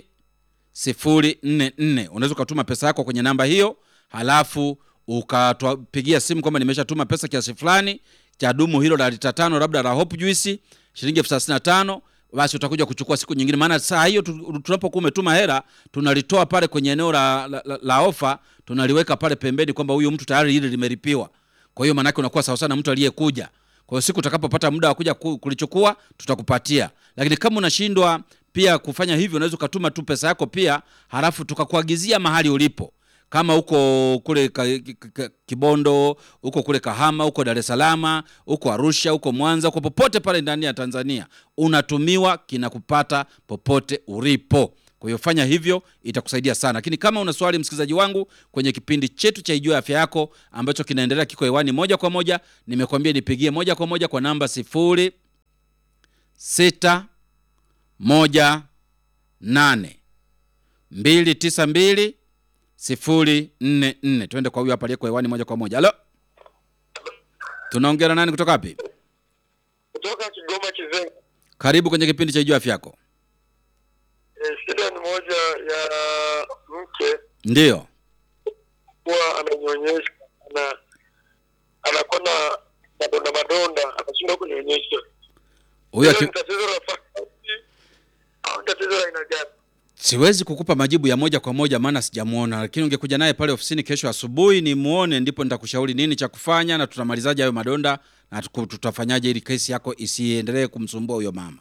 sifuri nne nne. Unaweza kutuma pesa yako kwenye namba hiyo, halafu ukatupigia simu kwamba nimeshatuma pesa kiasi fulani cha dumu hilo la lita tano labda la Hope Juice shilingi elfu thelathini na tano. Basi utakuja kuchukua siku nyingine, maana saa hiyo tunapokuwa umetuma hela tunalitoa pale kwenye eneo la, la, la, la ofa, tunaliweka pale pembeni kwamba huyo mtu tayari ile limelipiwa. Kwa hiyo maana yake unakuwa sawa sana mtu aliyekuja. Kwa hiyo siku utakapopata muda wa kuja kulichukua tutakupatia. Lakini kama unashindwa pia kufanya hivyo, unaweza kutuma tu pesa yako pia, halafu tukakuagizia mahali ulipo. Kama uko kule ka, ka, Kibondo, uko kule Kahama, uko Dar es Salaam, uko Arusha, uko Mwanza, uko popote pale ndani ya Tanzania, unatumiwa, kinakupata popote ulipo. Kwa hiyo fanya hivyo, itakusaidia sana. Lakini kama una swali msikilizaji wangu kwenye kipindi chetu cha Ijue Afya Yako ambacho kinaendelea kiko hewani moja kwa moja, nimekwambia nipigie moja kwa moja kwa namba sifuri sita moja nane mbili tisa mbili sifuri nne nne. Twende kwa huyu hapa aliyeko hewani moja kwa moja. Halo. Tunaongea na nani kutoka wapi? Kutoka Kigoma Kizenga. Karibu kwenye kipindi cha Ijue Afya Yako. Eh, shida ni moja ya mke. Ndio. Kwa ananyonyesha na anakuwa na madonda madonda, anashindwa kunyonyesha. Huyo ki... tatizo la fakati au tatizo la aina gani? Siwezi kukupa majibu ya moja kwa moja maana sijamuona, lakini ungekuja naye pale ofisini kesho asubuhi ni muone, ndipo nitakushauri nini cha kufanya na tutamalizaje hayo madonda na tutafanyaje ili kesi yako isiendelee kumsumbua huyo mama.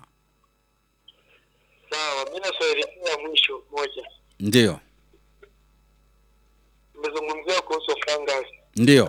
Sawa, mimi na swali la mwisho moja. Ndio. Nimezungumzia kuhusu fungus. Ndio.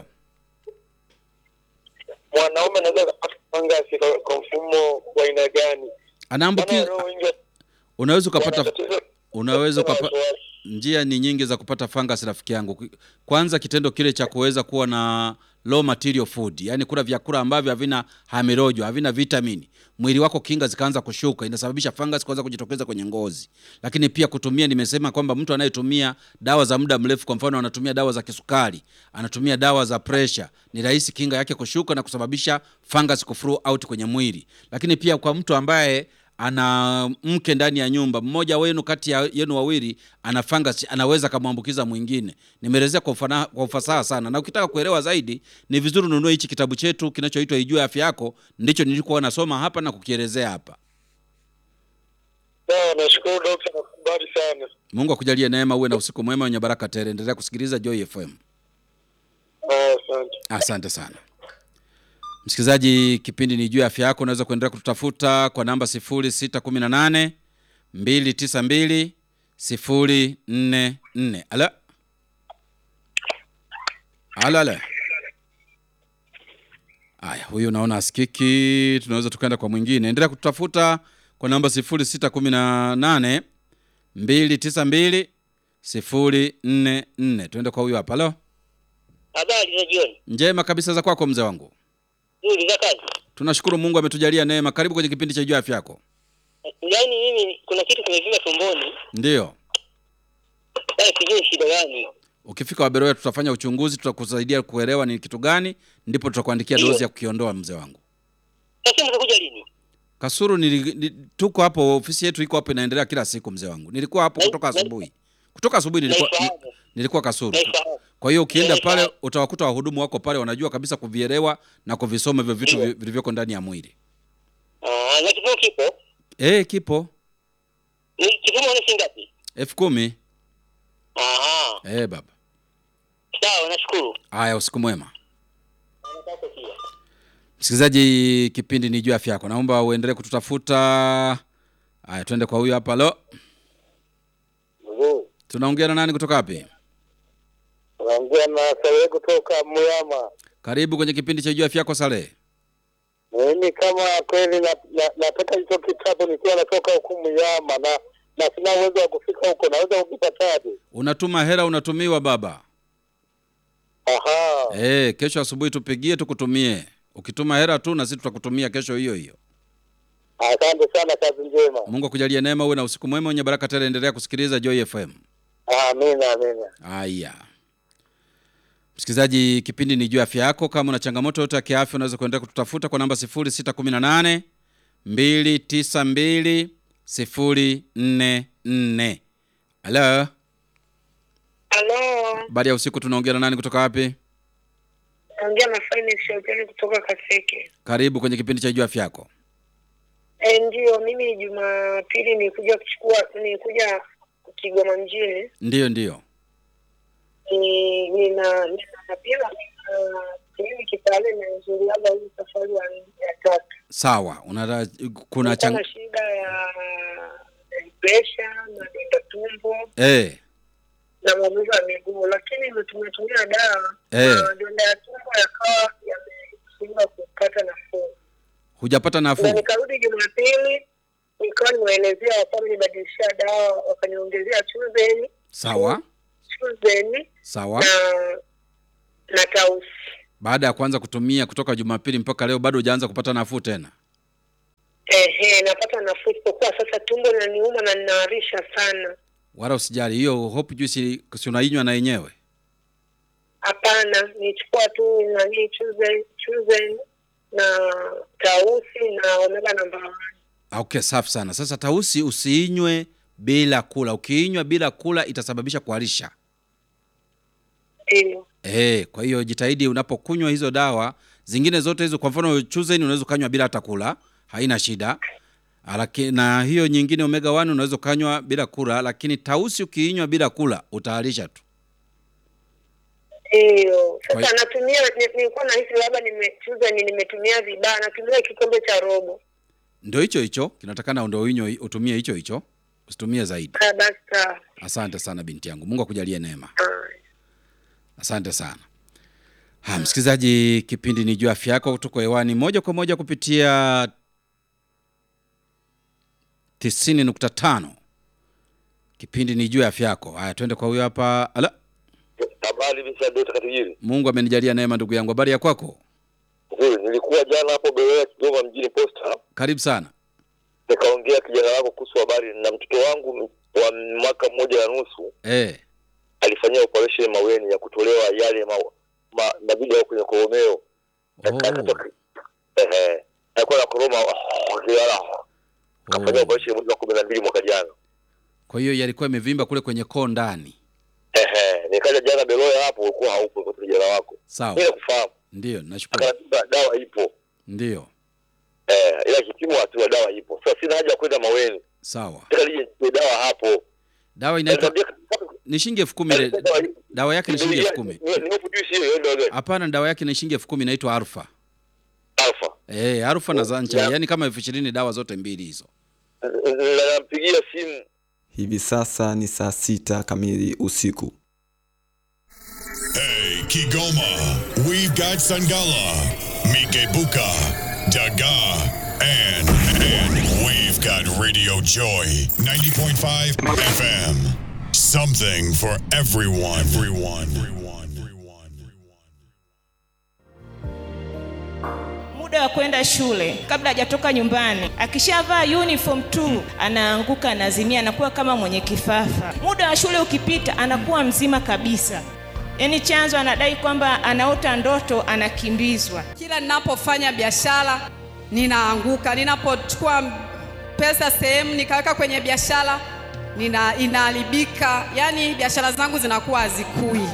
Mwanaume anaweza kupata fungus kwa, kwa mfumo wa aina gani? Anaambukiza. Unaweza kupata unaweza kupata njia ni nyingi za kupata fungus rafiki yangu. Kwanza kitendo kile cha kuweza kuwa na low material food, yani kula vyakula ambavyo havina hamirojo, havina vitamini, mwili wako kinga zikaanza kushuka, inasababisha fungus kuanza kujitokeza kwenye ngozi. Lakini pia kutumia, nimesema kwamba mtu anayetumia dawa za muda mrefu, kwa mfano anatumia dawa za kisukari, anatumia dawa za pressure, ni rahisi kinga yake kushuka na kusababisha fungus kuflow out kwenye mwili. Lakini pia kwa mtu ambaye ana mke ndani ya nyumba, mmoja wenu kati ya yenu wawili ana fungus, anaweza kumwambukiza mwingine. Nimeelezea kwa ufana, kwa ufasaha sana, na ukitaka kuelewa zaidi ni vizuri ununue hichi kitabu chetu kinachoitwa Ijue Afya Yako, ndicho nilikuwa nasoma hapa na kukielezea hapa. Sawa, nashukuru daktari, nakubali sana. Mungu akujalie neema, uwe na usiku mwema wenye baraka tele. Endelea kusikiliza Joy F M. Asante. Asante sana. Msikilizaji, kipindi ni Ijue Afya Yako, unaweza kuendelea kututafuta kwa namba sifuri sita kumi na nane mbili tisa mbili sifuri nne nne. Ala. Ala ala. Aya, huyu naona asikiki, tunaweza tukaenda kwa mwingine. Endelea kututafuta kwa namba sifuri sita kumi na nane mbili tisa mbili sifuri nne nne. Tuende kwa huyu hapa. Halo. Habari za jioni. Njema kabisa, za kwako mzee wangu. Nzuri za kazi. Tunashukuru Mungu ametujalia neema. Karibu kwenye kipindi cha Ijue Afya Yako. Yaani mimi kuna kitu kimefika tumboni. Ndio. Yaani sijui shida gani. Ukifika Waberoya tutafanya uchunguzi, tutakusaidia kuelewa ni kitu gani, ndipo tutakuandikia dozi ya kukiondoa mzee wangu. Sasa mtakuja lini? Kasuru nili, ni, tuko hapo, ofisi yetu iko hapo inaendelea kila siku mzee wangu. Nilikuwa hapo kutoka asubuhi. Kutoka asubuhi nilikuwa nilikuwa Kasuru. Kwa hiyo ukienda pale utawakuta wahudumu wako pale wanajua kabisa kuvielewa na kuvisoma hivyo vitu vilivyoko ndani ya mwili. Ah, na kipimo kipo? Eh, kipo. Ni kipimo ni shingapi? elfu kumi. Aha. Eh, baba. Sawa, nashukuru. Haya, usiku mwema. Msikilizaji, kipindi ni Ijue Afya Yako. Naomba uendelee kututafuta. Haya, twende kwa huyu hapa. Halo. Ndio. Tunaongea na nani kutoka wapi? Naongea na Salehe kutoka Muyama. Karibu kwenye kipindi cha Ijue Afya Yako Salehe. Mimi kama kweli na nataka hicho kitabu nikiwa natoka huko Muyama na na sina uwezo wa kufika huko, naweza kupataje? Unatuma hela, unatumiwa baba. Aha. Eh, kesho asubuhi tupigie tukutumie. Ukituma hela tu na sisi tutakutumia kesho hiyo hiyo. Asante sana, kazi njema. Mungu akujalie neema, uwe na usiku mwema wenye baraka tele. Endelea kusikiliza Joy F M. Amina, amina. Haya. Msikilizaji, kipindi ni Ijue Afya Yako. Kama una changamoto yote ya kiafya unaweza kuendelea kututafuta kwa namba sifuri sita kumi na nane mbili tisa mbili sifuri nne nne. Halo. Halo. Baada ya usiku, tunaongea na nani kutoka wapi? Naongea na Finance Hotel kutoka Kaseke. Karibu kwenye kipindi cha Ijue Afya Yako. Eh, ndio mimi Jumapili nilikuja kuchukua nilikuja Kigoma mjini. Ndio ndio. Ni nina nina pia mimi kitale na nzuri hapa hii safari ya tatu. Sawa, una kuna chang... shida ya pressure na donda tumbo. Eh. na maumivu ya miguu, lakini nimetumia dawa Eh. na donda ya tumbo yakawa yameshindwa kupata nafuu. Hujapata Na nafuu? nikarudi Jumapili nikawa nimeelezea wapame nibadilishia dawa, wakaniongezea chuzeni. Sawa. Chuzeni Sawa. na na tausi. Baada ya kuanza kutumia kutoka Jumapili mpaka leo bado hujaanza kupata nafuu tena? Ehe, napata nafuu kwa sasa tumbo linaniuma na ninaharisha sana. Wala usijali, hiyo hope juice si unainywa na yenyewe? Hapana, nichukua tu nani chuzeni, chuzeni na tausi na omega namba moja. Okay, safi sana. Sasa tausi usiinywe bila kula. Ukiinywa bila kula itasababisha kuharisha. Ndio. Eh, kwa hiyo jitahidi unapokunywa hizo dawa, zingine zote hizo kwa mfano chuzeni unaweza kanywa bila hata kula, haina shida. Lakini na hiyo nyingine omega one unaweza kanywa bila kula, lakini tausi ukiinywa bila kula utaharisha tu. Ndio. Kwa Sasa natumia nilikuwa nahisi labda nimechuza ni nimetumia vibaya, natumia kikombe cha robo. Ndio hicho hicho, kinatakana ndio unywe utumie hicho hicho. Usitumie zaidi. Ah, basta. Asante sana binti yangu. Mungu akujalie neema. Ah. Asante sana. Ha, msikilizaji, kipindi ni Jua Afya Yako, tuko hewani moja kwa moja kupitia tisini nukta tano. Kipindi ni Jua Afya Yako. Haya, twende kwa huyo hapa. Ala. Habari bisa dota katujiri. Mungu amenijalia neema ndugu yangu. Habari ya kwako? Nzuri, nilikuwa jana hapo Berea Kigoma mjini Posta. Karibu sana. Nikaongea kijana wako kuhusu habari na mtoto wangu wa mwaka mmoja na nusu. Eh. Alifanyia operation maweni ya kutolewa yale ma, ma nabidi au kwenye koromeo. Oh. Eh. Alikuwa na koroma akiala. Kafanya Oh. operation mwezi wa kumi na mbili mwaka jana. Kwa hiyo yalikuwa imevimba kule kwenye koo ndani. Ehe, nikaja jana Beloya hapo ulikuwa haupo kwa kijana wako. Sawa. Mimi nakufahamu. Ndio, nashukuru. Akaniambia dawa ipo. Ndio. Eh, ila kipimo hatua dawa ipo. Sasa sina haja ya kwenda maweni. Sawa. Nataka nije dawa hapo. Dawa inaitwa ni shilingi elfu kumi ile. Dawa yake ni shilingi elfu kumi. Nimekujuisi hiyo ndio gani? Hapana, dawa yake ni shilingi elfu kumi, inaitwa Alpha. Alpha. Eh, Alpha na Zancha, Yeah. yani kama elfu ishirini dawa zote mbili hizo. Nampigia simu. Hivi sasa ni saa sita kamili usiku. Hey, Kigoma, we've got Sangala, Mikebuka, Daga, and, and we've got Radio Joy, ninety point five F M. Something for everyone. Everyone. Everyone. Everyone. Muda wa kwenda shule kabla hajatoka nyumbani, akishavaa uniform tu anaanguka, anazimia, anakuwa kama mwenye kifafa. Muda wa shule ukipita anakuwa mzima kabisa. Yaani chanzo anadai kwamba anaota ndoto anakimbizwa. Kila ninapofanya biashara ninaanguka, ninapochukua pesa sehemu nikaweka kwenye biashara nina inaharibika, yaani biashara zangu zinakuwa hazikui.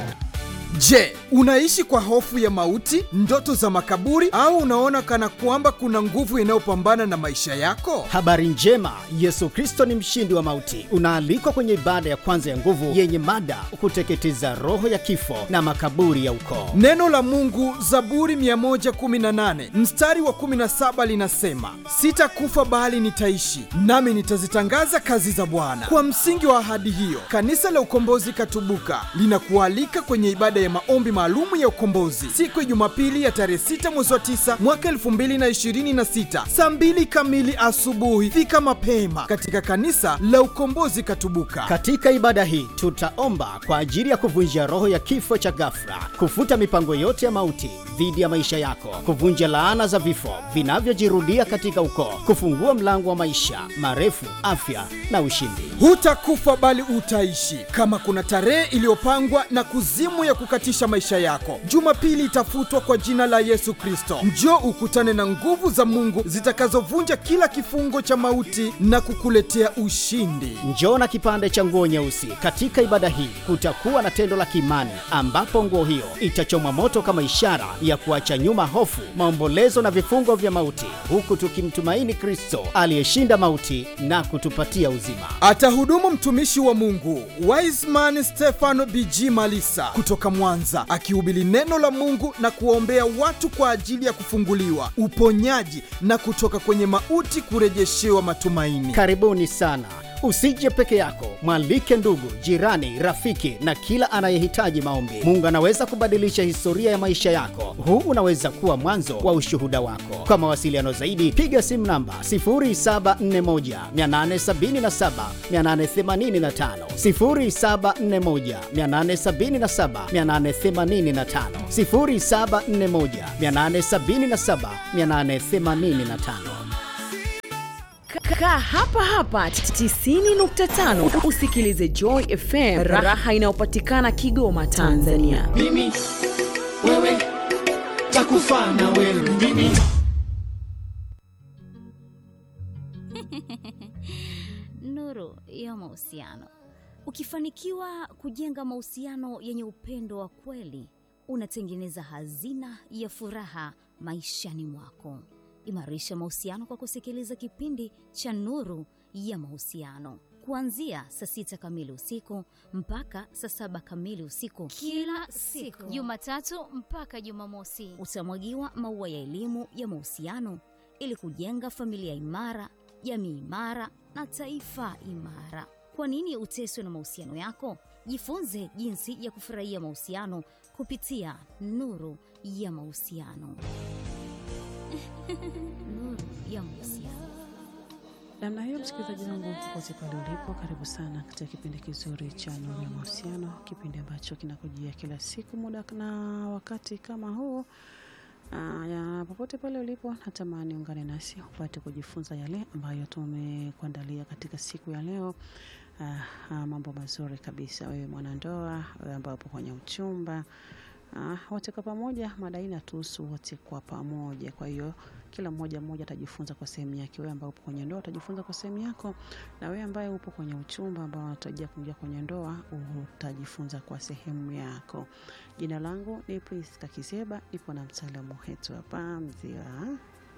Je, unaishi kwa hofu ya mauti, ndoto za makaburi, au unaona kana kwamba kuna nguvu inayopambana na maisha yako? Habari njema, Yesu Kristo ni mshindi wa mauti. Unaalikwa kwenye ibada ya kwanza ya nguvu yenye mada kuteketeza roho ya kifo na makaburi ya ukoo. Neno la Mungu, Zaburi mia moja kumi na nane mstari wa kumi na saba linasema, sitakufa bali nitaishi, nami nitazitangaza kazi za Bwana. Kwa msingi wa ahadi hiyo, Kanisa la Ukombozi Katubuka linakualika kwenye ibada ya maombi maalumu ya ukombozi siku ya Jumapili ya tarehe sita mwezi wa tisa mwaka elfu mbili na ishirini na sita saa mbili kamili asubuhi. Fika mapema katika Kanisa la Ukombozi Katubuka. Katika ibada hii tutaomba kwa ajili ya kuvunja roho ya kifo cha ghafla, kufuta mipango yote ya mauti dhidi ya maisha yako, kuvunja laana za vifo vinavyojirudia katika ukoo, kufungua mlango wa maisha marefu, afya na ushindi. Hutakufa bali utaishi. Kama kuna tarehe iliyopangwa na kuzimu ya kukatisha maisha yako, Jumapili itafutwa kwa jina la Yesu Kristo. Njoo ukutane na nguvu za Mungu zitakazovunja kila kifungo cha mauti na kukuletea ushindi. Njoo na kipande cha nguo nyeusi. Katika ibada hii kutakuwa na tendo la kiimani ambapo nguo hiyo itachomwa moto kama ishara ya kuacha nyuma hofu, maombolezo na vifungo vya mauti, huku tukimtumaini Kristo aliyeshinda mauti na kutupatia uzima. Atahudumu mtumishi wa Mungu Wiseman Stefano B G Malisa kutoka Mwanza, akihubiri neno la Mungu na kuombea watu kwa ajili ya kufunguliwa, uponyaji na kutoka kwenye mauti kurejeshewa matumaini. Karibuni sana. Usije peke yako, mwalike ndugu, jirani, rafiki na kila anayehitaji maombi. Mungu anaweza kubadilisha historia ya maisha yako. Huu unaweza kuwa mwanzo wa ushuhuda wako. Kwa mawasiliano zaidi, piga simu namba sifuri saba nne moja, nane saba saba, nane themanini tano, sifuri saba nne moja, nane saba saba, nane themanini tano, sifuri saba nne moja, nane saba saba, nane themanini tano. Kaa hapa hapa tisini nukta tano usikilize Joy F M, raha inayopatikana Kigoma, Tanzania. Mimi wewe takufa na wewe mimi. Nuru ya mahusiano. Ukifanikiwa kujenga mahusiano yenye upendo wa kweli, unatengeneza hazina ya furaha maishani mwako. Imarisha mahusiano kwa kusikiliza kipindi cha Nuru ya Mahusiano kuanzia saa sita kamili usiku mpaka saa saba kamili usiku kila siku, Jumatatu mpaka Jumamosi. Utamwagiwa maua ya elimu ya mahusiano ili kujenga familia imara, jamii imara na taifa imara. Kwa nini uteswe na mahusiano yako? Jifunze jinsi ya kufurahia mahusiano kupitia Nuru ya Mahusiano. Nuru ya Mahusiano. Namna hiyo, msikilizaji wangu popote pale ulipo, karibu sana katika kipindi kizuri cha Nuru ya Mahusiano, kipindi ambacho kinakujia kila siku muda na wakati kama huu. Uh, ya popote pale ulipo, natamani ungane nasi upate kujifunza yale ambayo tumekuandalia katika siku ya leo. Uh, uh, mambo mazuri kabisa. Wewe mwanandoa, wewe ambao upo kwenye uchumba, Ah, wote kwa pamoja, mada hii inatuhusu wote kwa pamoja. Kwa hiyo kila mmoja mmoja atajifunza kwa sehemu yake. Wewe ambao upo kwenye ndoa utajifunza kwa sehemu yako, na wewe ambaye upo kwenye uchumba ambao unatarajia kuingia kwenye ndoa utajifunza kwa sehemu yako. Jina langu ni Priska Kiseba, nipo na mtaalamu wetu hapa, mzee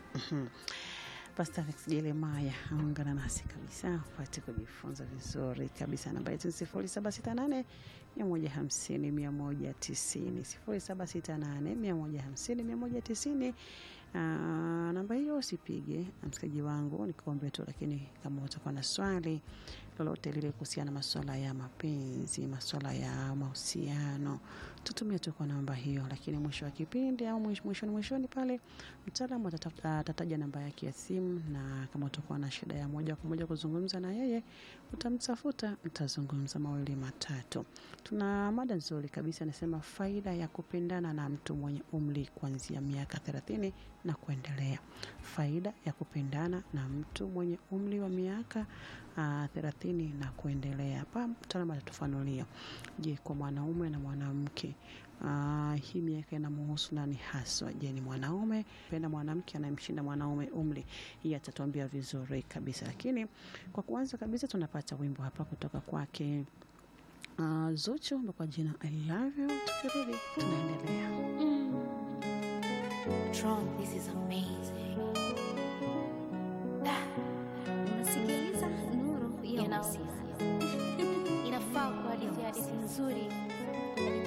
Pastor Jeremiah. Ungana nasi kabisa upate kujifunza vizuri kabisa. Namba yetu sifuri saba sita nane, mia moja hamsini, mia moja tisini, sifuri saba sita nane, mia moja hamsini, mia moja tisini. Uh, namba hiyo usipige msikaji wangu, nikuombe tu, lakini kama utakuwa na swali lolote lile kuhusiana na masuala ya mapenzi, masuala ya mahusiano, tutumie tu kwa namba hiyo. Lakini mwisho wa kipindi au mwisho mwishoni pale, mtaalamu atataja namba yake ya simu, na kama utakuwa na shida ya moja kwa moja kuzungumza na yeye, utamtafuta, mtazungumza mawili matatu. Tuna mada nzuri kabisa, nasema faida ya kupendana na mtu mwenye umri kuanzia miaka thelathini na kuendelea. Faida ya kupendana na mtu mwenye umri wa miaka uh, thelathini na kuendelea. Hapa mtaalamu atatufanulia, je, kwa mwanaume na mwanamke uh, hii miaka inamhusu nani haswa? Je, ni mwanaume penda mwanamke anayemshinda mwanaume umri? Hii atatuambia vizuri kabisa. Lakini kwa kuanza kabisa tunapata wimbo hapa kutoka kwake uh, Zuchu kwa jina I Love You. Tukirudi tunaendelea. Tron, this is amazing.